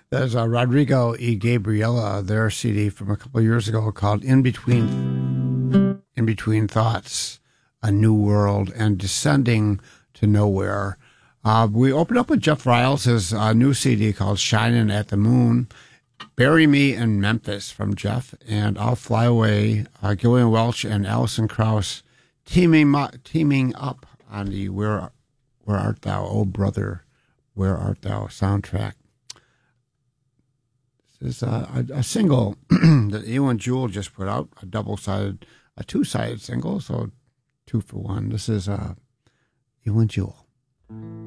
There's Rodrigo y Gabriela, their CD from a couple of years ago called In Between Thoughts, A New World, and Descending to Nowhere. We opened up with Jeff Riles, his new CD called Shining at the Moon. Bury Me in Memphis from Jeff, and I'll Fly Away, Gillian Welch and Alison Krauss teaming up on the Where Art Thou, Oh Brother, Where Art Thou soundtrack. This is a single that Ewan Jewell just put out, a two-sided single, so 2 for 1. This is Ewan Jewell.